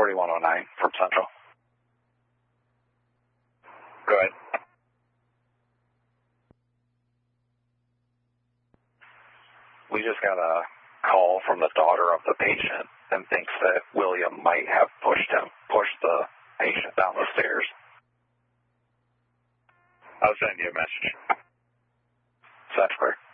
4109 from Central. Go ahead. We just got a call from the daughter of the patient and thinks that William might have pushed the patient down the stairs. I'll send you a message. That's clear.